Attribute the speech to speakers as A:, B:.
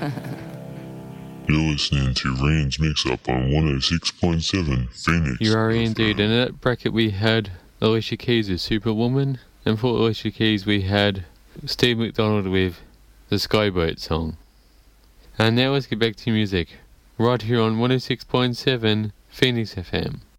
A: You're listening to Rain's Mix-Up on 106.7 Phoenix.
B: You are
A: FM.
B: indeed. In that bracket we had Alicia Keys' Superwoman, and for Alicia Keys we had Steve McDonald with the Skyboat song. And now let's get back to music, right here on 106.7 Phoenix FM.